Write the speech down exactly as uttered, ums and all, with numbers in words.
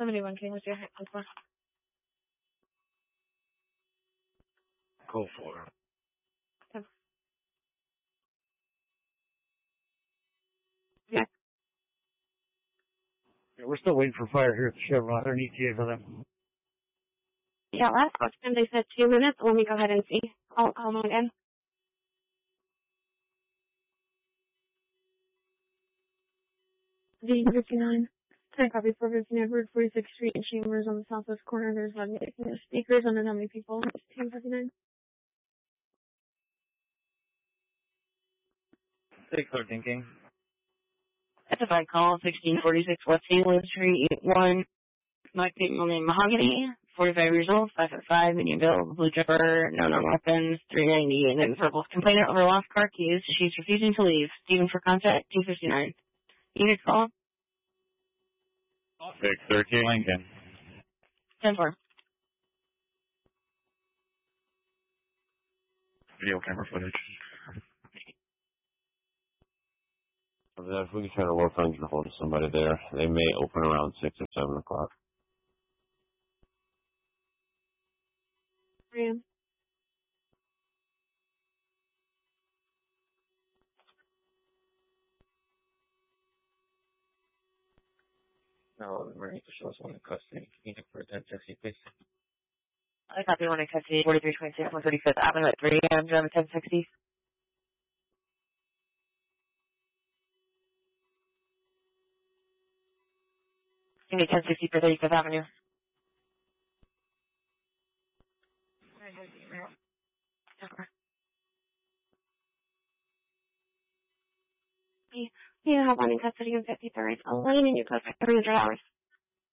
seventy-one King, what's your hit for? Go for it. Okay. Yeah. Yeah, we're still waiting for fire here at the Chevron. Is there an E T A for them? Yeah, last question, they said two minutes. Let me go ahead and see. I'll call them again. D fifty-nine. ten copy for fifty-nine, Route forty-sixth Street in Chambers on the southwest corner. There's one speakers under how many people? ten fifty-nine. six thirteen King. That's a five call, sixteen forty-six West Salem Street, one. Mike People named Mahogany, forty-five years old, five foot five, medium build, blue jumper, no known weapons, three ninety, and then purple. Complainant over lost car keys. She's refusing to leave. Stephen for contact, two fifty-nine. You can call. six thirteen Lincoln. ten four. Video camera footage. If we can try to work on getting hold of somebody there, they may open around six or seven o'clock. Yeah. No, we're going to show us one in custody. Can you for ten sixty, please? I copy one in custody, forty-three twenty-six, one thirty-fifth Avenue at three a m. Driver ten sixty. Give me ten sixty for thirty-fifth Avenue. You have one in custody in fifty-third. Elaine, and you close by three hundred hours.